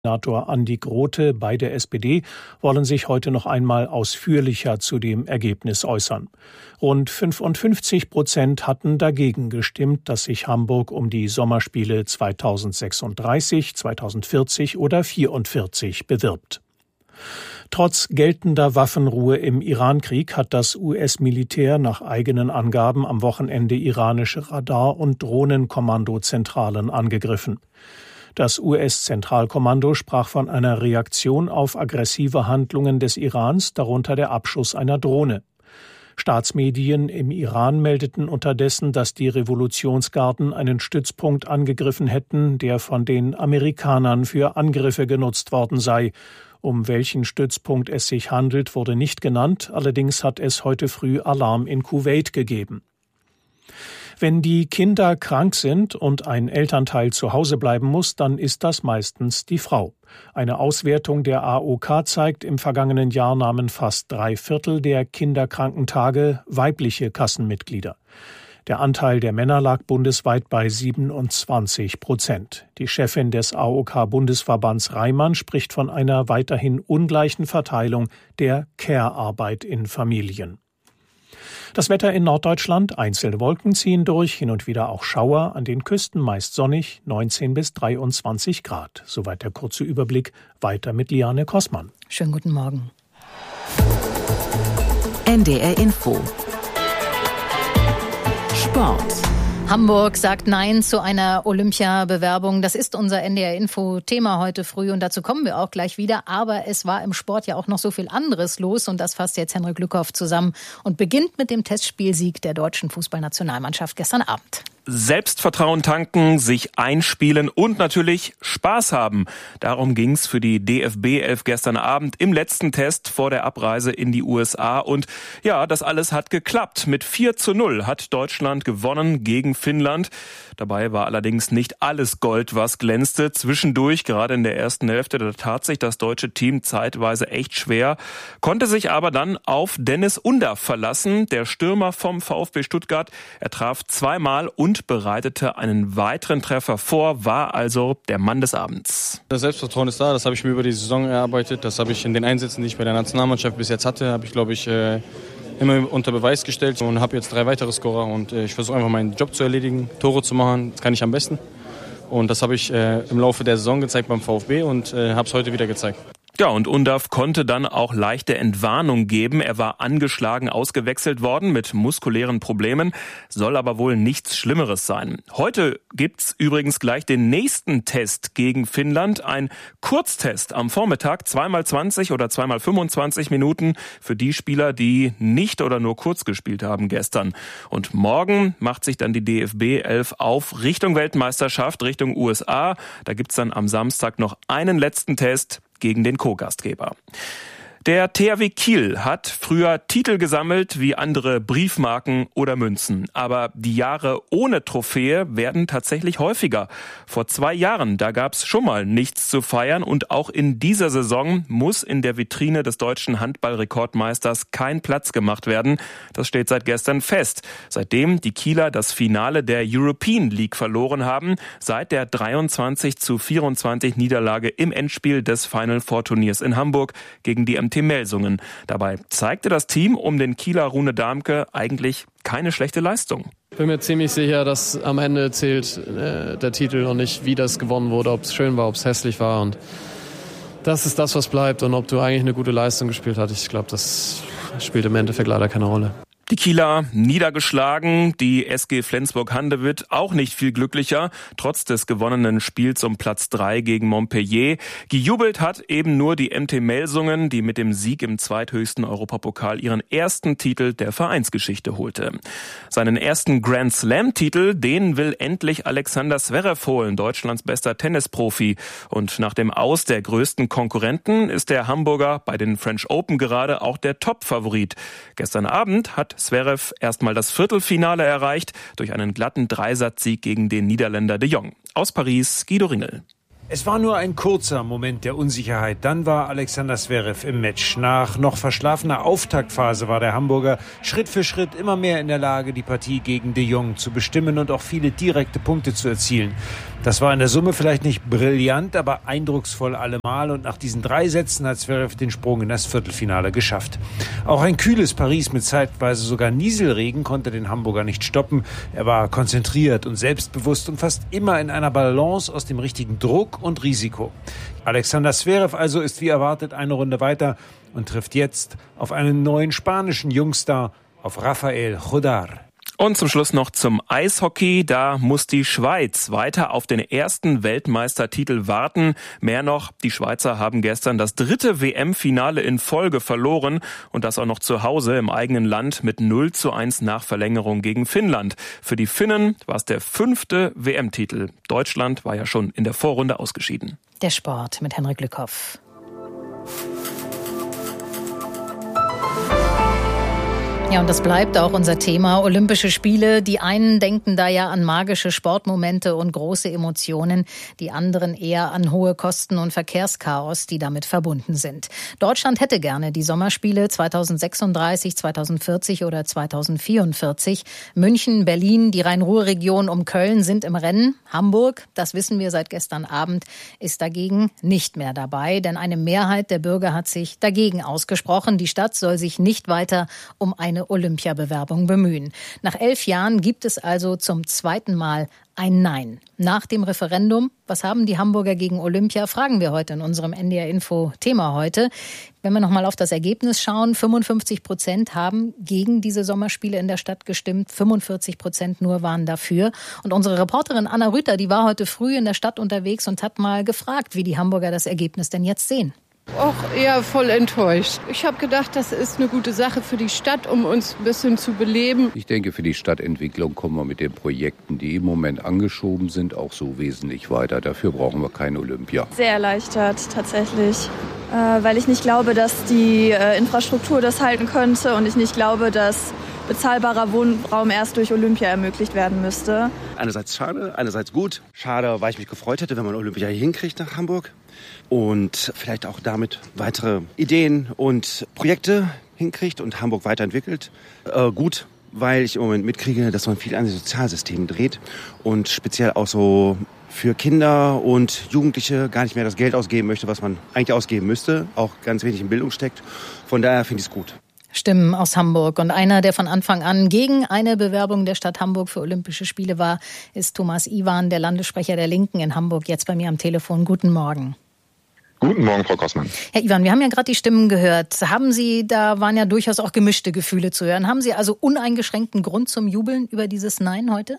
Senator Andi Grote bei der SPD wollen sich heute noch einmal ausführlicher zu dem Ergebnis äußern. Rund 55% hatten dagegen gestimmt, dass sich Hamburg um die Sommerspiele 2036, 2040 oder 2044 bewirbt. Trotz geltender Waffenruhe im Irankrieg hat das US-Militär nach eigenen Angaben am Wochenende iranische Radar- und Drohnenkommandozentralen angegriffen. Das US-Zentralkommando sprach von einer Reaktion auf aggressive Handlungen des Irans, darunter der Abschuss einer Drohne. Staatsmedien im Iran meldeten unterdessen, dass die Revolutionsgarden einen Stützpunkt angegriffen hätten, der von den Amerikanern für Angriffe genutzt worden sei. Um welchen Stützpunkt es sich handelt, wurde nicht genannt, allerdings hat es heute früh Alarm in Kuwait gegeben. Wenn die Kinder krank sind und ein Elternteil zu Hause bleiben muss, dann ist das meistens die Frau. Eine Auswertung der AOK zeigt, im vergangenen Jahr nahmen fast 3/4 der Kinderkrankentage weibliche Kassenmitglieder. Der Anteil der Männer lag bundesweit bei 27%. Die Chefin des AOK-Bundesverbands Reimann spricht von einer weiterhin ungleichen Verteilung der Care-Arbeit in Familien. Das Wetter in Norddeutschland, einzelne Wolken ziehen durch, hin und wieder auch Schauer, an den Küsten meist sonnig, 19 bis 23 Grad. Soweit der kurze Überblick, weiter mit Liane Kossmann. Schönen guten Morgen. NDR Info. Sport. Hamburg sagt Nein zu einer Olympia-Bewerbung. Das ist unser NDR-Info-Thema heute früh und dazu kommen wir auch gleich wieder. Aber es war im Sport ja auch noch so viel anderes los und das fasst jetzt Henrik Lückhoff zusammen und beginnt mit dem Testspielsieg der deutschen Fußballnationalmannschaft gestern Abend. Selbstvertrauen tanken, sich einspielen und natürlich Spaß haben. Darum ging's für die DFB 11 gestern Abend im letzten Test vor der Abreise in die USA. Und ja, das alles hat geklappt. Mit 4:0 hat Deutschland gewonnen gegen Finnland. Dabei war allerdings nicht alles Gold, was glänzte. Zwischendurch, gerade in der ersten Hälfte, da tat sich das deutsche Team zeitweise echt schwer, konnte sich aber dann auf Dennis Undaff verlassen. Der Stürmer vom VfB Stuttgart, er traf zweimal und bereitete einen weiteren Treffer vor, war also der Mann des Abends. Das Selbstvertrauen ist da, das habe ich mir über die Saison erarbeitet. Das habe ich in den Einsätzen, die ich bei der Nationalmannschaft bis jetzt hatte, habe ich, glaube ich, immer unter Beweis gestellt und habe jetzt 3 weitere Scorer und ich versuche einfach meinen Job zu erledigen, Tore zu machen, das kann ich am besten. Und das habe ich im Laufe der Saison gezeigt beim VfB und habe es heute wieder gezeigt. Ja, und Undaff konnte dann auch leichte Entwarnung geben. Er war angeschlagen ausgewechselt worden mit muskulären Problemen, soll aber wohl nichts Schlimmeres sein. Heute gibt's übrigens gleich den nächsten Test gegen Finnland. Ein Kurztest am Vormittag, 2x20 oder 2x25 Minuten für die Spieler, die nicht oder nur kurz gespielt haben gestern. Und morgen macht sich dann die DFB 11 auf Richtung Weltmeisterschaft, Richtung USA. Da gibt's dann am Samstag noch einen letzten Test gegen den Co-Gastgeber. Der THW Kiel hat früher Titel gesammelt wie andere Briefmarken oder Münzen. Aber die Jahre ohne Trophäe werden tatsächlich häufiger. Vor 2 Jahren, da gab's schon mal nichts zu feiern. Und auch in dieser Saison muss in der Vitrine des deutschen Handballrekordmeisters kein Platz gemacht werden. Das steht seit gestern fest. Seitdem die Kieler das Finale der European League verloren haben, seit der 23:24 Niederlage im Endspiel des Final Four Turniers in Hamburg gegen die MT Melsungen. Dabei zeigte das Team um den Kieler Rune Darmke eigentlich keine schlechte Leistung. Ich bin mir ziemlich sicher, dass am Ende zählt der Titel und nicht, wie das gewonnen wurde, ob es schön war, ob es hässlich war. Und das ist das, was bleibt. Und ob du eigentlich eine gute Leistung gespielt hast, ich glaube, das spielt im Endeffekt leider keine Rolle. Die Kieler niedergeschlagen, die SG Flensburg-Handewitt auch nicht viel glücklicher, trotz des gewonnenen Spiels um Platz 3 gegen Montpellier. Gejubelt hat eben nur die MT Melsungen, die mit dem Sieg im zweithöchsten Europapokal ihren ersten Titel der Vereinsgeschichte holte. Seinen ersten Grand Slam-Titel, den will endlich Alexander Zverev holen, Deutschlands bester Tennisprofi. Und nach dem Aus der größten Konkurrenten ist der Hamburger bei den French Open gerade auch der Top-Favorit. Gestern Abend hat Zverev erstmal das Viertelfinale erreicht durch einen glatten Dreisatzsieg gegen den Niederländer de Jong. Aus Paris, Guido Ringel. Es war nur ein kurzer Moment der Unsicherheit. Dann war Alexander Zverev im Match. Nach noch verschlafener Auftaktphase war der Hamburger Schritt für Schritt immer mehr in der Lage, die Partie gegen de Jong zu bestimmen und auch viele direkte Punkte zu erzielen. Das war in der Summe vielleicht nicht brillant, aber eindrucksvoll allemal. Und nach diesen 3 Sätzen hat Zverev den Sprung in das Viertelfinale geschafft. Auch ein kühles Paris mit zeitweise sogar Nieselregen konnte den Hamburger nicht stoppen. Er war konzentriert und selbstbewusst und fast immer in einer Balance aus dem richtigen Druck und Risiko. Alexander Zverev also ist wie erwartet eine Runde weiter und trifft jetzt auf einen neuen spanischen Jungstar, auf Rafael Jodar. Und zum Schluss noch zum Eishockey. Da muss die Schweiz weiter auf den ersten Weltmeistertitel warten. Mehr noch, die Schweizer haben gestern das 3. WM-Finale in Folge verloren und das auch noch zu Hause im eigenen Land mit 0:1 nach Verlängerung gegen Finnland. Für die Finnen war es der 5. WM-Titel. Deutschland war ja schon in der Vorrunde ausgeschieden. Der Sport mit Henrik Lückhoff. Ja, und das bleibt auch unser Thema. Olympische Spiele. Die einen denken da ja an magische Sportmomente und große Emotionen. Die anderen eher an hohe Kosten und Verkehrschaos, die damit verbunden sind. Deutschland hätte gerne die Sommerspiele 2036, 2040 oder 2044. München, Berlin, die Rhein-Ruhr-Region um Köln sind im Rennen. Hamburg, das wissen wir seit gestern Abend, ist dagegen nicht mehr dabei. Denn eine Mehrheit der Bürger hat sich dagegen ausgesprochen. Die Stadt soll sich nicht weiter um eine Olympiabewerbung bemühen. Nach 11 Jahren gibt es also zum zweiten Mal ein Nein. Nach dem Referendum, was haben die Hamburger gegen Olympia, fragen wir heute in unserem NDR-Info-Thema heute. Wenn wir nochmal auf das Ergebnis schauen, 55% haben gegen diese Sommerspiele in der Stadt gestimmt, 45% nur waren dafür. Und unsere Reporterin Anna Rüther, die war heute früh in der Stadt unterwegs und hat mal gefragt, wie die Hamburger das Ergebnis denn jetzt sehen. Auch eher voll enttäuscht. Ich habe gedacht, das ist eine gute Sache für die Stadt, um uns ein bisschen zu beleben. Ich denke, für die Stadtentwicklung kommen wir mit den Projekten, die im Moment angeschoben sind, auch so wesentlich weiter. Dafür brauchen wir kein Olympia. Sehr erleichtert tatsächlich, weil ich nicht glaube, dass die Infrastruktur das halten könnte und ich nicht glaube, dass bezahlbarer Wohnraum erst durch Olympia ermöglicht werden müsste. Einerseits schade, einerseits gut. Schade, weil ich mich gefreut hätte, wenn man Olympia hier hinkriegt nach Hamburg und vielleicht auch damit weitere Ideen und Projekte hinkriegt und Hamburg weiterentwickelt. Gut, weil ich im Moment mitkriege, dass man viel an den Sozialsystemen dreht und speziell auch so für Kinder und Jugendliche gar nicht mehr das Geld ausgeben möchte, was man eigentlich ausgeben müsste, auch ganz wenig in Bildung steckt. Von daher finde ich es gut. Stimmen aus Hamburg. Und einer, der von Anfang an gegen eine Bewerbung der Stadt Hamburg für Olympische Spiele war, ist Thomas Iwan, der Landessprecher der Linken in Hamburg, jetzt bei mir am Telefon. Guten Morgen. Guten Morgen, Frau Kossmann. Herr Iwan, wir haben ja gerade die Stimmen gehört. Da waren ja durchaus auch gemischte Gefühle zu hören. Haben Sie also uneingeschränkten Grund zum Jubeln über dieses Nein heute?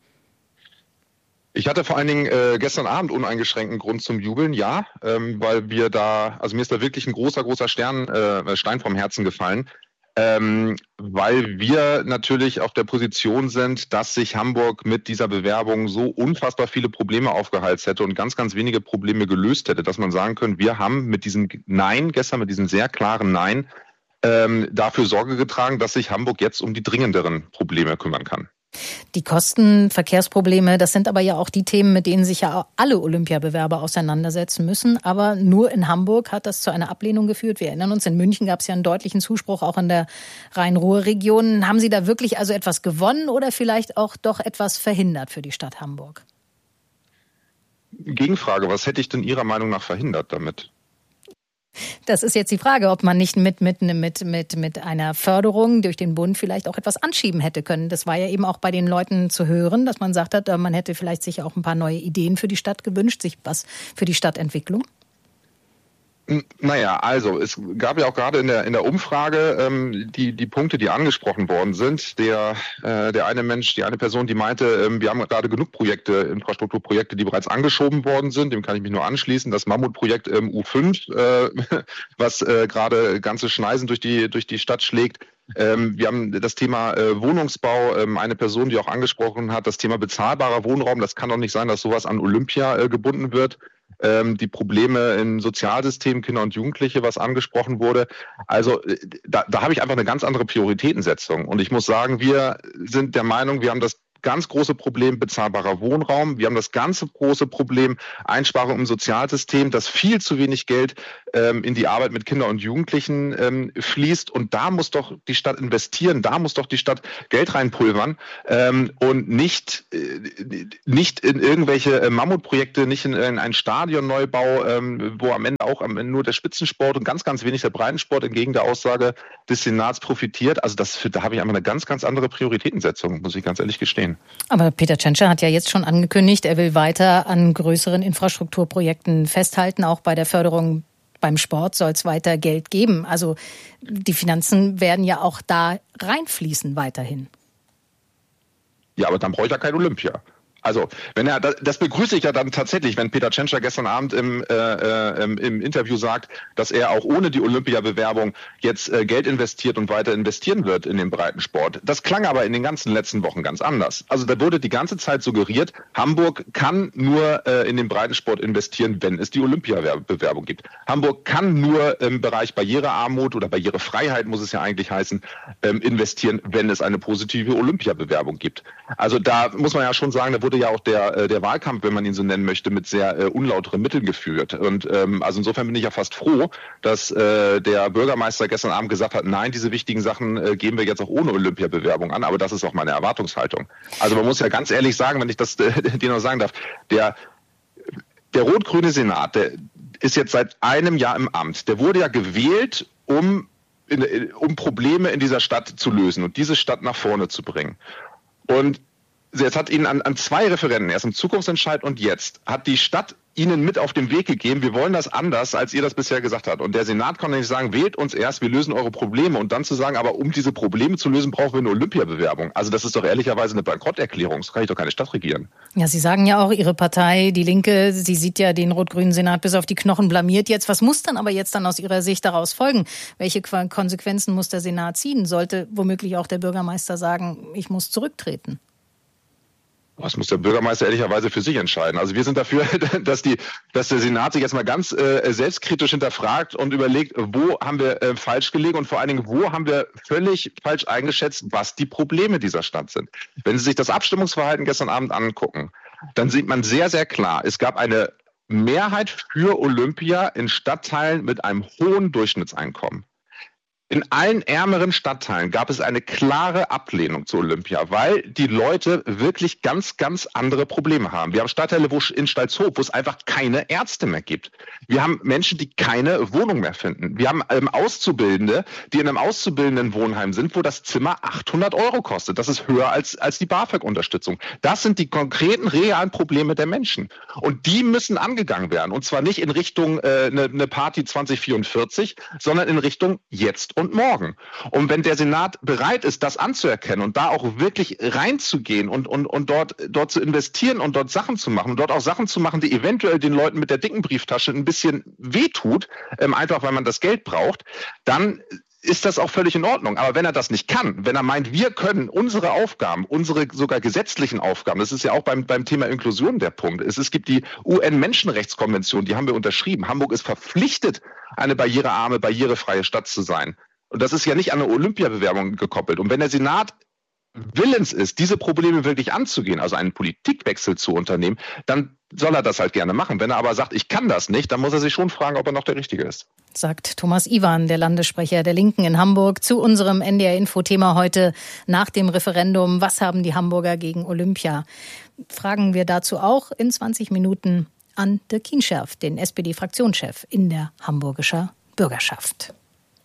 Ich hatte vor allen Dingen gestern Abend uneingeschränkten Grund zum Jubeln, ja, weil wir also mir ist da wirklich ein großer Stein vom Herzen gefallen, weil wir natürlich auf der Position sind, dass sich Hamburg mit dieser Bewerbung so unfassbar viele Probleme aufgeheizt hätte und ganz wenige Probleme gelöst hätte, dass man sagen könnte, wir haben mit diesem Nein gestern, mit diesem sehr klaren Nein, dafür Sorge getragen, dass sich Hamburg jetzt um die dringenderen Probleme kümmern kann. Die Kosten, Verkehrsprobleme, das sind aber ja auch die Themen, mit denen sich ja alle Olympiabewerber auseinandersetzen müssen. Aber nur in Hamburg hat das zu einer Ablehnung geführt. Wir erinnern uns, in München gab es ja einen deutlichen Zuspruch, auch in der Rhein-Ruhr-Region. Haben Sie da wirklich also etwas gewonnen oder vielleicht auch doch etwas verhindert für die Stadt Hamburg? Gegenfrage, was hätte ich denn Ihrer Meinung nach verhindert damit? Das ist jetzt die Frage, ob man nicht mit einer Förderung durch den Bund vielleicht auch etwas anschieben hätte können. Das war ja eben auch bei den Leuten zu hören, dass man sagt hat, man hätte vielleicht sich auch ein paar neue Ideen für die Stadt gewünscht, sich was für die Stadtentwicklung. Naja, also es gab ja auch gerade in der Umfrage die Punkte, die angesprochen worden sind. Der eine Person, die meinte, wir haben gerade genug Infrastrukturprojekte, die bereits angeschoben worden sind. Dem kann ich mich nur anschließen. Das Mammutprojekt U5, was gerade ganze Schneisen durch die Stadt schlägt. Wir haben das Thema Wohnungsbau, eine Person, die auch angesprochen hat, das Thema bezahlbarer Wohnraum. Das kann doch nicht sein, dass sowas an Olympia gebunden wird. Die Probleme im Sozialsystem, Kinder und Jugendliche, was angesprochen wurde. Also da habe ich einfach eine ganz andere Prioritätensetzung. Und ich muss sagen, wir sind der Meinung, wir haben das ganz große Problem bezahlbarer Wohnraum. Wir haben das ganz große Problem Einsparung im Sozialsystem, dass viel zu wenig Geld in die Arbeit mit Kindern und Jugendlichen fließt. Und da muss doch die Stadt investieren, da muss doch die Stadt Geld reinpulvern und nicht in irgendwelche Mammutprojekte, nicht in einen Stadionneubau, wo am Ende auch nur der Spitzensport und ganz, ganz wenig der Breitensport entgegen der Aussage des Senats profitiert. Also da habe ich einfach eine ganz, ganz andere Prioritätensetzung, muss ich ganz ehrlich gestehen. Aber Peter Tschentscher hat ja jetzt schon angekündigt, er will weiter an größeren Infrastrukturprojekten festhalten. Auch bei der Förderung beim Sport soll es weiter Geld geben. Also die Finanzen werden ja auch da reinfließen weiterhin. Ja, aber dann brauche ich ja kein Olympia. Also, das begrüße ich ja dann tatsächlich, wenn Peter Tschentscher gestern Abend im Interview sagt, dass er auch ohne die Olympiabewerbung jetzt Geld investiert und weiter investieren wird in den Breitensport. Das klang aber in den ganzen letzten Wochen ganz anders. Also da wurde die ganze Zeit suggeriert, Hamburg kann nur in den Breitensport investieren, wenn es die Olympiabewerbung gibt. Hamburg kann nur im Bereich Barrierearmut oder Barrierefreiheit, muss es ja eigentlich heißen, investieren, wenn es eine positive Olympiabewerbung gibt. Also da muss man ja schon sagen, da wurde ja auch der Wahlkampf, wenn man ihn so nennen möchte, mit sehr unlauteren Mitteln geführt. Und also insofern bin ich ja fast froh, dass der Bürgermeister gestern Abend gesagt hat, nein, diese wichtigen Sachen geben wir jetzt auch ohne Olympiabewerbung an. Aber das ist auch meine Erwartungshaltung. Also man muss ja ganz ehrlich sagen, wenn ich das dir noch sagen darf, der rot-grüne Senat, der ist jetzt seit einem Jahr im Amt. Der wurde ja gewählt, um Probleme in dieser Stadt zu lösen und diese Stadt nach vorne zu bringen. Und jetzt hat Ihnen an 2 Referenden, erst im Zukunftsentscheid und jetzt, hat die Stadt Ihnen mit auf den Weg gegeben, wir wollen das anders, als ihr das bisher gesagt habt. Und der Senat konnte nicht sagen, wählt uns erst, wir lösen eure Probleme. Und dann zu sagen, aber um diese Probleme zu lösen, brauchen wir eine Olympiabewerbung. Also das ist doch ehrlicherweise eine Bankrotterklärung. So kann ich doch keine Stadt regieren. Ja, Sie sagen ja auch, Ihre Partei, die Linke, sie sieht ja den rot-grünen Senat bis auf die Knochen blamiert jetzt. Was muss dann aber jetzt dann aus Ihrer Sicht daraus folgen? Welche Konsequenzen muss der Senat ziehen? Sollte womöglich auch der Bürgermeister sagen, ich muss zurücktreten? Das muss der Bürgermeister ehrlicherweise für sich entscheiden. Also wir sind dafür, dass der Senat sich jetzt mal ganz selbstkritisch hinterfragt und überlegt, wo haben wir falsch gelegen und vor allen Dingen, wo haben wir völlig falsch eingeschätzt, was die Probleme dieser Stadt sind. Wenn Sie sich das Abstimmungsverhalten gestern Abend angucken, dann sieht man sehr, sehr klar, es gab eine Mehrheit für Olympia in Stadtteilen mit einem hohen Durchschnittseinkommen. In allen ärmeren Stadtteilen gab es eine klare Ablehnung zu Olympia, weil die Leute wirklich ganz, ganz andere Probleme haben. Wir haben Stadtteile in Stalzhof, wo es einfach keine Ärzte mehr gibt. Wir haben Menschen, die keine Wohnung mehr finden. Wir haben Auszubildende, die in einem Auszubildendenwohnheim sind, wo das Zimmer 800 € kostet. Das ist höher als die BAföG-Unterstützung. Das sind die konkreten, realen Probleme der Menschen. Und die müssen angegangen werden. Und zwar nicht in Richtung eine Party 2044, sondern in Richtung jetzt und morgen. Und wenn der Senat bereit ist, das anzuerkennen und da auch wirklich reinzugehen und dort zu investieren und dort Sachen zu machen und dort auch Sachen zu machen, die eventuell den Leuten mit der dicken Brieftasche ein bisschen wehtut, einfach weil man das Geld braucht, dann ist das auch völlig in Ordnung. Aber wenn er das nicht kann, wenn er meint, wir können unsere Aufgaben, unsere sogar gesetzlichen Aufgaben, das ist ja auch beim Thema Inklusion der Punkt. Es gibt die UN-Menschenrechtskonvention, die haben wir unterschrieben. Hamburg ist verpflichtet, eine barrierearme, barrierefreie Stadt zu sein. Und das ist ja nicht an eine Olympiabewerbung gekoppelt. Und wenn der Senat willens ist, diese Probleme wirklich anzugehen, also einen Politikwechsel zu unternehmen, dann soll er das halt gerne machen. Wenn er aber sagt, ich kann das nicht, dann muss er sich schon fragen, ob er noch der Richtige ist. Sagt Thomas Iwan, der Landessprecher der Linken in Hamburg, zu unserem NDR-Info-Thema heute nach dem Referendum. Was haben die Hamburger gegen Olympia? Fragen wir dazu auch in 20 Minuten an Dirk Kienscherf, den SPD-Fraktionschef in der Hamburgischer Bürgerschaft.